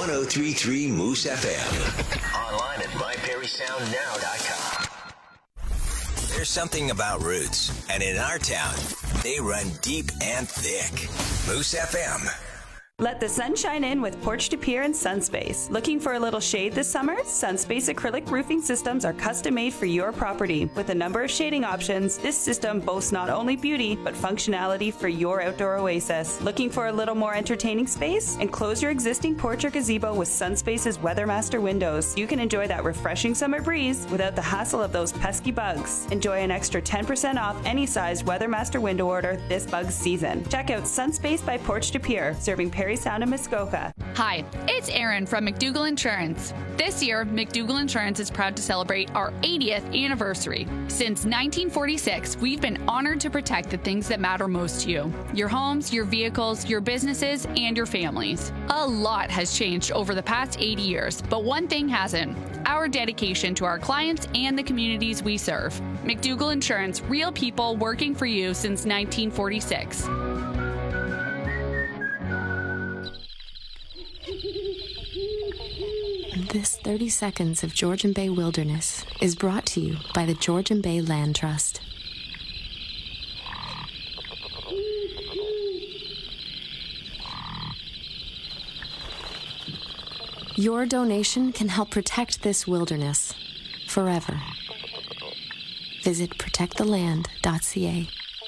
1033 Moose FM. Online at myperrysoundnow.com. There's something about roots, and in our town, they run deep and thick. Moose FM. Let the sun shine in with Porch to Pier and Sunspace. Looking for a little shade this summer? Sunspace acrylic roofing systems are custom made for your property. With a number of shading options, this system boasts not only beauty, but functionality for your outdoor oasis. Looking for a little more entertaining space? Enclose your existing porch or gazebo with Sunspace's Weathermaster windows. You can enjoy that refreshing summer breeze without the hassle of those pesky bugs. Enjoy an extra 10% off any size Weathermaster window order this bug season. Check out Sunspace by Porch to Pier, serving Parry Sound and Muskoka. Hi, it's Erin from McDougall Insurance. This year, McDougall Insurance is proud to celebrate our 80th anniversary. Since 1946, we've been honored to protect the things that matter most to you. Your homes, your vehicles, your businesses, and your families. A lot has changed over the past 80 years, but one thing hasn't. Our dedication to our clients and the communities we serve. McDougall Insurance, real people working for you since 1946. This 30 seconds of Georgian Bay Wilderness is brought to you by the Georgian Bay Land Trust. Your donation can help protect this wilderness forever. Visit protecttheland.ca.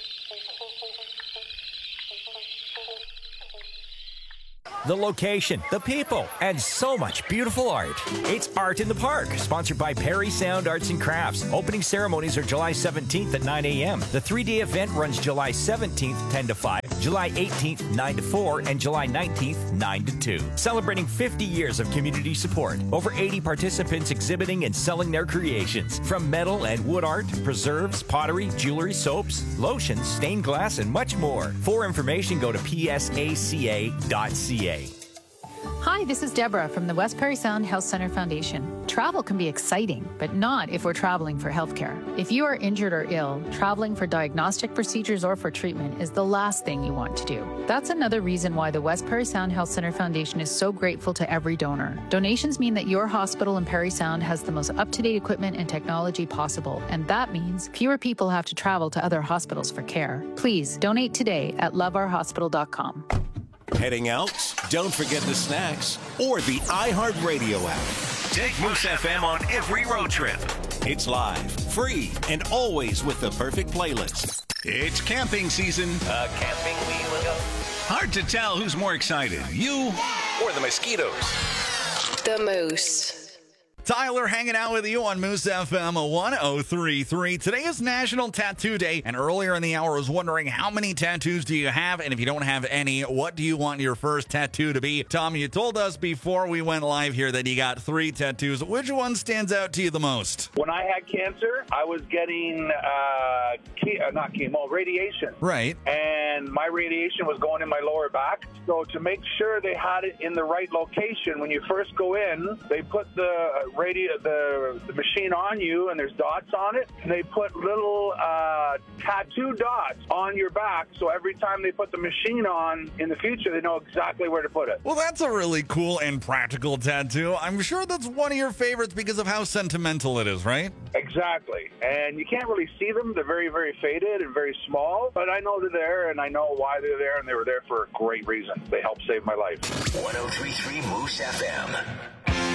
The location, the people, and so much beautiful art. It's Art in the Park, sponsored by Parry Sound Arts and Crafts. Opening ceremonies are July 17th at 9 a.m. The 3-day event runs July 17th, 10 to 5, July 18th, 9 to 4, and July 19th, 9 to 2. Celebrating 50 years of community support. Over 80 participants exhibiting and selling their creations. From metal and wood art, preserves, pottery, jewelry, soaps, lotions, stained glass, and much more. For information, go to psaca.ca. Hi, this is Deborah from the West Parry Sound Health Center Foundation. Travel can be exciting, but not if we're traveling for healthcare. If you are injured or ill, traveling for diagnostic procedures or for treatment is the last thing you want to do. That's another reason why the West Parry Sound Health Center Foundation is so grateful to every donor. Donations mean that your hospital in Parry Sound has the most up-to-date equipment and technology possible, and that means fewer people have to travel to other hospitals for care. Please donate today at loveourhospital.com. Heading out? Don't forget the snacks or the iHeartRadio app. Take Moose FM on every road trip. It's live, free, and always with the perfect playlist. It's camping season. Camping we will go. Hard to tell who's more excited, you or the mosquitoes. The Moose. Tyler hanging out with you on Moose FM 1033. Today is National Tattoo Day, and earlier in the hour I was wondering how many tattoos do you have, and if you don't have any, what do you want your first tattoo to be? Tom, you told us before we went live here that you got 3 tattoos. Which one stands out to you the most? When I had cancer, I was getting not chemo, radiation. Right. And my radiation was going in my lower back. So to make sure they had it in the right location, when you first go in, they put the machine on you, and there's dots on it, and they put little tattoo dots on your back, so every time they put the machine on in the future, they know exactly where to put it. Well, that's a really cool and practical tattoo. I'm sure that's one of your favorites because of how sentimental it is, right? Exactly. And you can't really see them. They're very, very faded and very small, but I know they're there, and I know why they're there, and they were there for a great reason. They helped save my life. 1033 Moose FM.